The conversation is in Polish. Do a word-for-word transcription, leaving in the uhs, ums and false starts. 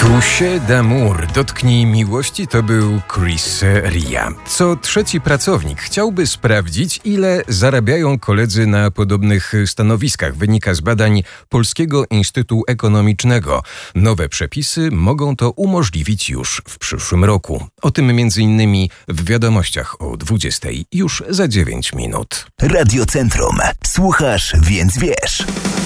Touché d'amour, dotknij miłości, to był Chris Ria. Co trzeci pracownik chciałby sprawdzić, ile zarabiają koledzy na podobnych stanowiskach. Wynika z badań Polskiego Instytutu Ekonomicznego. Nowe przepisy mogą to umożliwić już w przyszłym roku. O tym między innymi w wiadomościach o dwudziestej już za dziewięć minut. Radio Centrum. Słuchasz, więc wiesz.